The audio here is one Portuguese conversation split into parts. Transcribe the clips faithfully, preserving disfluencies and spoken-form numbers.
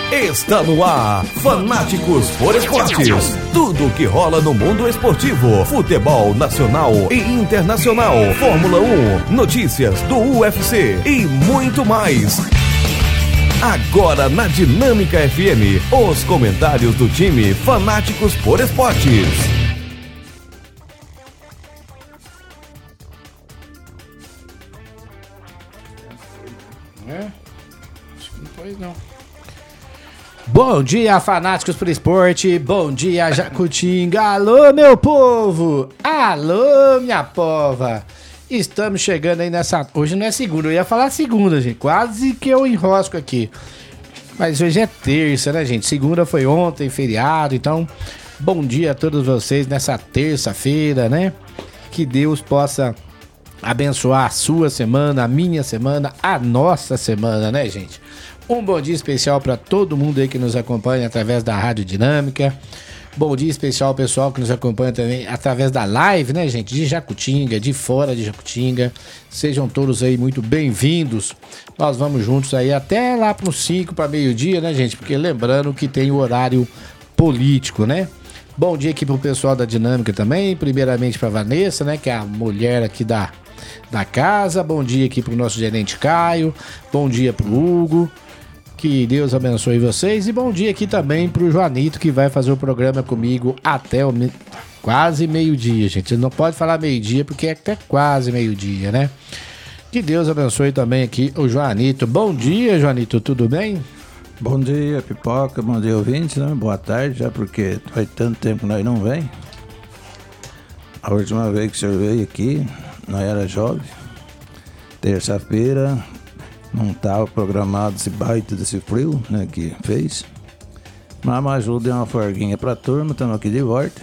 Está no ar, Fanáticos por Esportes. Tudo o que rola no mundo esportivo, futebol nacional e internacional, Fórmula um, notícias do U F C e muito mais. Agora na Dinâmica F M, os comentários do time Fanáticos por Esportes. É? Acho que não foi, não. Bom dia, Fanáticos por Esporte. Bom dia, Jacutinga. Alô, meu povo. Alô, minha pova. Estamos chegando aí nessa... Hoje não é segunda, eu ia falar segunda, gente. Quase que eu enrosco aqui. Mas hoje é terça, né, gente? Segunda foi ontem, feriado. Então, bom dia a todos vocês nessa terça-feira, né? Que Deus possa abençoar a sua semana, a minha semana, a nossa semana, né, gente? Um bom dia especial para todo mundo aí que nos acompanha através da Rádio Dinâmica. Bom dia especial ao pessoal que nos acompanha também através da live, né, gente? De Jacutinga, de fora de Jacutinga. Sejam todos aí muito bem-vindos. Nós vamos juntos aí até lá para os cinco para meio-dia, né, gente? Porque lembrando que tem o horário político, né? Bom dia aqui pro pessoal da Dinâmica também. Primeiramente para Vanessa, né, que é a mulher aqui da, da casa. Bom dia aqui pro nosso gerente Caio. Bom dia pro Hugo. Que Deus abençoe vocês. E bom dia aqui também pro Joanito, que vai fazer o programa comigo até o me... quase meio-dia, gente. Não pode falar meio-dia porque é até quase meio-dia, né? Que Deus abençoe também aqui o Joanito. Bom dia, Joanito, tudo bem? Bom dia, Pipoca. Bom dia, ouvintes, né? Boa tarde, já porque faz tanto tempo que nós não vem. A última vez que o senhor veio aqui, nós era jovem. Terça-feira... Não estava programado esse baita desse frio, né, que fez. Mas me ajuda, uma forguinha pra turma, estamos aqui de volta.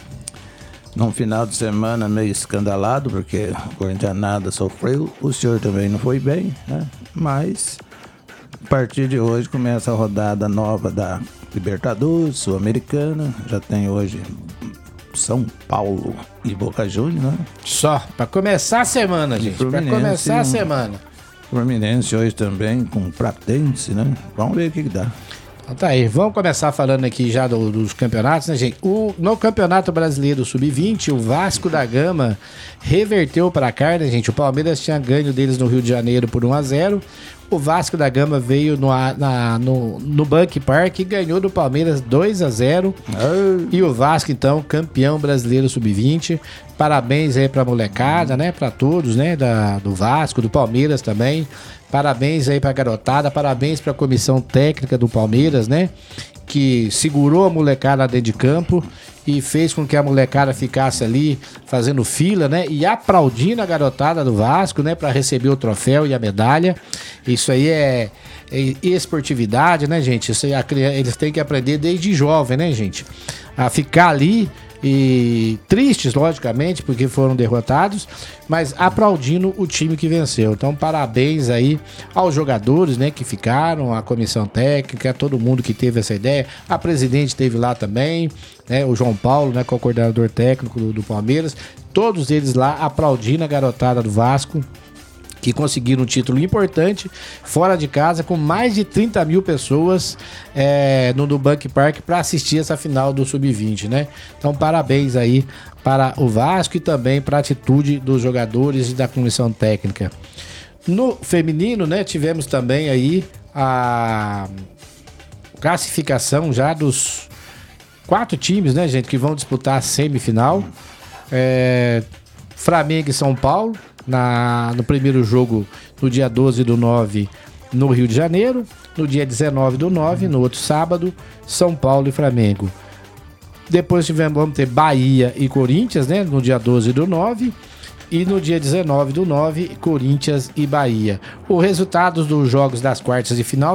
Num final de semana meio escandalado, porque o Corinthians sofreu. O senhor também não foi bem, né? Mas, a partir de hoje, começa a rodada nova da Libertadores, Sul-Americana. Já tem hoje São Paulo e Boca Juniors, né? Só, pra começar a semana, gente. Pra começar a semana. Fluminense hoje também com Platense, né? Vamos ver o que, que dá. Então tá aí, vamos começar falando aqui já do, dos campeonatos, né, gente? O, no Campeonato Brasileiro sub vinte, o Vasco da Gama reverteu pra cá, né, gente? O Palmeiras tinha ganho deles no Rio de Janeiro por um a zero. O Vasco da Gama veio no, na, no, no Bank Park e ganhou do Palmeiras dois a zero. Oh. E o Vasco, então, campeão brasileiro sub vinte. Parabéns aí pra molecada, né? Pra todos, né? Da, do Vasco, do Palmeiras também. Parabéns aí pra garotada. Parabéns pra comissão técnica do Palmeiras, né? Que segurou a molecada dentro de campo e fez com que a molecada ficasse ali fazendo fila, né? E aplaudindo a garotada do Vasco, né? Pra receber o troféu e a medalha. Isso aí é, é esportividade, né, gente? Isso aí, eles têm que aprender desde jovem, né, gente? A ficar ali e tristes, logicamente, porque foram derrotados, mas aplaudindo o time que venceu. Então, parabéns aí aos jogadores, né, que ficaram, a comissão técnica, todo mundo que teve essa ideia. A presidente esteve lá também, né, o João Paulo, né, que é o coordenador técnico do, do Palmeiras. Todos eles lá aplaudindo a garotada do Vasco, que conseguiram um título importante fora de casa, com mais de trinta mil pessoas é, no Nubank Park para assistir essa final do sub vinte, né? Então, parabéns aí para o Vasco e também para a atitude dos jogadores e da comissão técnica. No feminino, né, tivemos também aí a classificação já dos quatro times, né, gente, que vão disputar a semifinal. É, Flamengo e São Paulo. Na, no primeiro jogo, no dia doze do nove, no Rio de Janeiro. No dia dezenove do nove, no outro sábado, São Paulo e Flamengo. Depois tivemos, vamos ter Bahia e Corinthians, né? No dia doze do nove. E no dia dezenove do nove, Corinthians e Bahia. Os resultados dos jogos das quartas de final